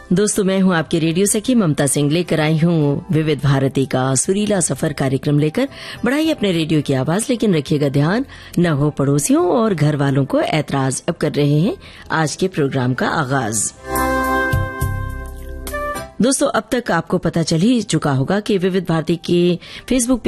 दोस्तों, मैं हूं आपके रेडियो सखी ममता सिंह, लेकर आई हूं विविध भारती का सुरीला सफर कार्यक्रम लेकर। बढ़ाइए अपने रेडियो की आवाज, लेकिन रखिएगा ध्यान न हो पड़ोसियों और घर वालों को ऐतराज। अब कर रहे हैं आज के प्रोग्राम का आगाज। दोस्तों, अब तक आपको पता चल ही चुका होगा कि विविध भारती के फेसबुक